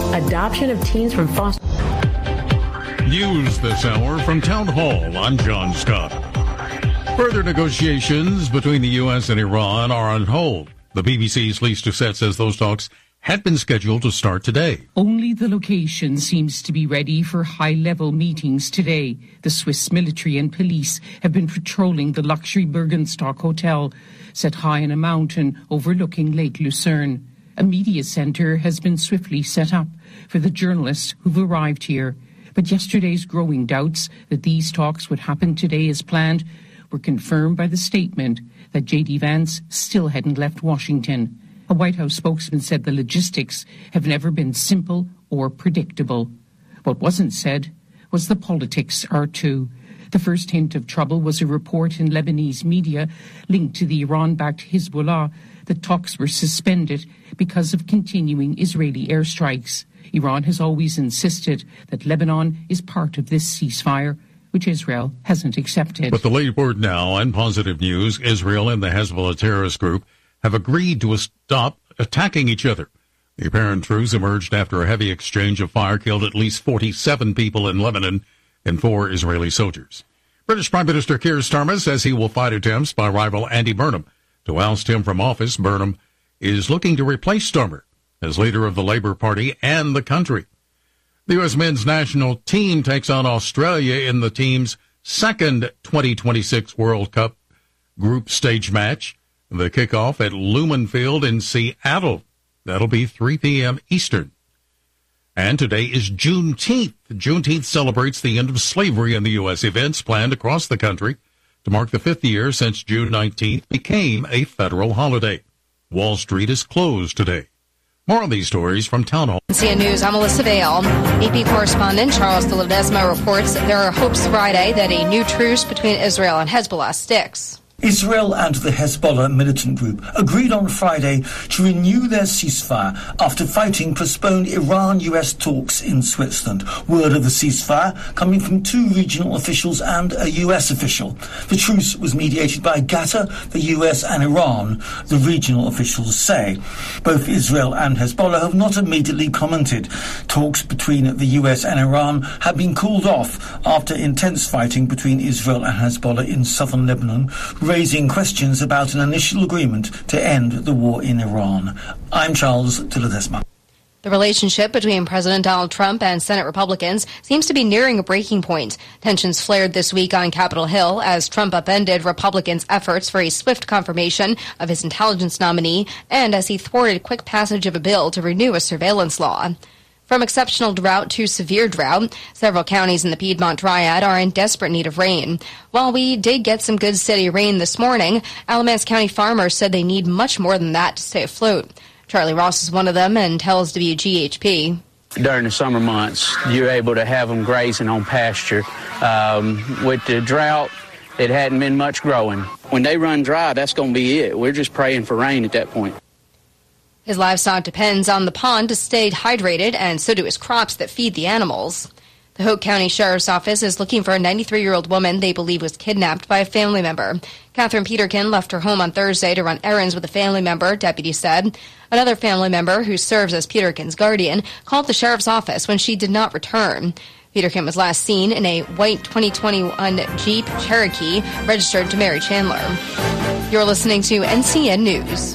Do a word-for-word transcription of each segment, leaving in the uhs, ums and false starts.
Adoption of teens from foster... News this hour from Town Hall. I'm John Scott. Further negotiations between the U S and Iran are on hold. The B B C's Lisa Doucette says those talks had been scheduled to start today. Only the location seems to be ready for high-level meetings today. The Swiss military and police have been patrolling the luxury Bergenstock Hotel, set high on a mountain overlooking Lake Lucerne. A media centre has been swiftly set up for the journalists who've arrived here. But yesterday's growing doubts that these talks would happen today as planned were confirmed by the statement that J D Vance still hadn't left Washington. A White House spokesman said the logistics have never been simple or predictable. What wasn't said was the politics are too. The first hint of trouble was a report in Lebanese media linked to the Iran-backed Hezbollah that talks were suspended because of continuing Israeli airstrikes. Iran has always insisted that Lebanon is part of this ceasefire, which Israel hasn't accepted. But the late word now and positive news, Israel and the Hezbollah terrorist group have agreed to stop attacking each other. The apparent truce emerged after a heavy exchange of fire killed at least forty-seven people in Lebanon and four Israeli soldiers. British Prime Minister Keir Starmer says he will fight attempts by rival Andy Burnham to oust him from office. Burnham is looking to replace Starmer as leader of the Labour Party and the country. The U S men's national team takes on Australia in the team's second twenty twenty-six World Cup group stage match. The kickoff at Lumen Field in Seattle. That'll be three p.m. Eastern. And today is Juneteenth. Juneteenth celebrates the end of slavery in the U S. Events planned across the country to mark the fifth year since June nineteenth became a federal holiday. Wall Street is closed today. More on these stories from Town Hall. C N N News, I'm Alyssa Vale. A P correspondent Charles de Ledesma reports that there are hopes Friday that a new truce between Israel and Hezbollah sticks. Israel and the Hezbollah militant group agreed on Friday to renew their ceasefire after fighting postponed Iran-U S talks in Switzerland. Word of the ceasefire coming from two regional officials and a U S official. The truce was mediated by Qatar, the U S and Iran, the regional officials say. Both Israel and Hezbollah have not immediately commented. Talks between the U S and Iran have been called off after intense fighting between Israel and Hezbollah in southern Lebanon, raising questions about an initial agreement to end the war in Iran. I'm Charles de Ledesma. The relationship between President Donald Trump and Senate Republicans seems to be nearing a breaking point. Tensions flared this week on Capitol Hill as Trump upended Republicans' efforts for a swift confirmation of his intelligence nominee and as he thwarted quick passage of a bill to renew a surveillance law. From exceptional drought to severe drought, several counties in the Piedmont Triad are in desperate need of rain. While we did get some good steady rain this morning, Alamance County farmers said they need much more than that to stay afloat. Charlie Ross is one of them and tells W G H P. During the summer months, you're able to have them grazing on pasture. Um, with the drought, it hadn't been much growing. When they run dry, that's going to be it. We're just praying for rain at that point. His livestock depends on the pond to stay hydrated, and so do his crops that feed the animals. The Hoke County Sheriff's Office is looking for a ninety-three-year-old woman they believe was kidnapped by a family member. Catherine Peterkin left her home on Thursday to run errands with a family member, deputies said. Another family member, who serves as Peterkin's guardian, called the sheriff's office when she did not return. Peterkin was last seen in a white twenty twenty-one Jeep Cherokee registered to Mary Chandler. You're listening to N C N News.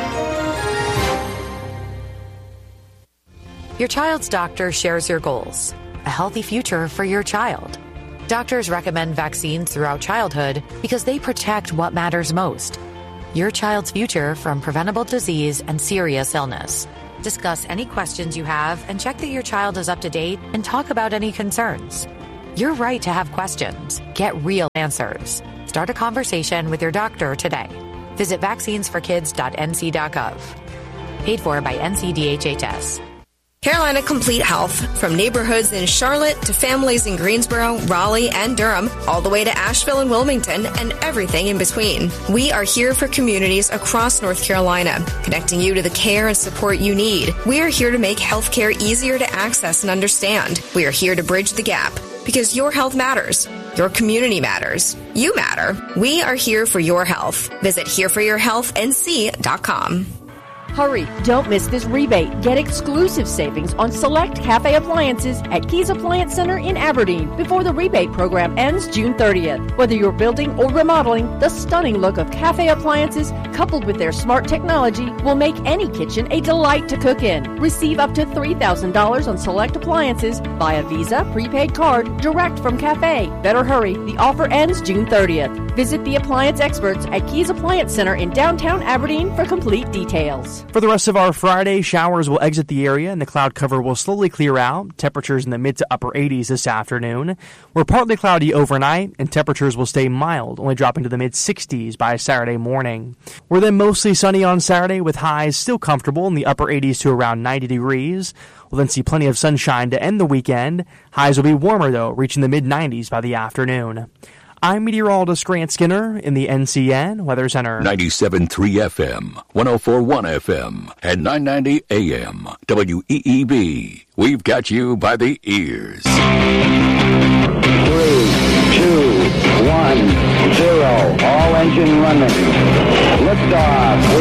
Your child's doctor shares your goals. A healthy future for your child. Doctors recommend vaccines throughout childhood because they protect what matters most. Your child's future from preventable disease and serious illness. Discuss any questions you have and check that your child is up to date and talk about any concerns. You're right to have questions. Get real answers. Start a conversation with your doctor today. Visit vaccines for kids dot n c dot gov. Paid for by N C D H H S. Carolina Complete Health. From neighborhoods in Charlotte to families in Greensboro, Raleigh, and Durham, all the way to Asheville and Wilmington, and everything in between. We are here for communities across North Carolina, connecting you to the care and support you need. We are here to make healthcare easier to access and understand. We are here to bridge the gap, because your health matters. Your community matters. You matter. We are here for your health. Visit here for your health n c dot com. Hurry, don't miss this rebate. Get exclusive savings on select cafe appliances at Keys Appliance Center in Aberdeen before the rebate program ends June thirtieth. Whether you're building or remodeling, the stunning look of cafe appliances coupled with their smart technology will make any kitchen a delight to cook in. Receive up to three thousand dollars on select appliances via Visa prepaid card direct from Cafe. Better hurry, the offer ends June thirtieth. Visit the appliance experts at Keys Appliance Center in downtown Aberdeen for complete details. For the rest of our Friday, showers will exit the area and the cloud cover will slowly clear out. Temperatures in the mid to upper eighties this afternoon. We're partly cloudy overnight and temperatures will stay mild, only dropping to the mid sixties by Saturday morning. We're then mostly sunny on Saturday with highs still comfortable in the upper eighties to around ninety degrees. We'll then see plenty of sunshine to end the weekend. Highs will be warmer though, reaching the mid nineties by the afternoon. I'm meteorologist Grant Skinner in the N C N Weather Center. ninety-seven point three F M, one oh four point one F M, and nine ninety A M. W E E B. We've got you by the ears. Three, two, one, zero. All engine running. Liftoff. We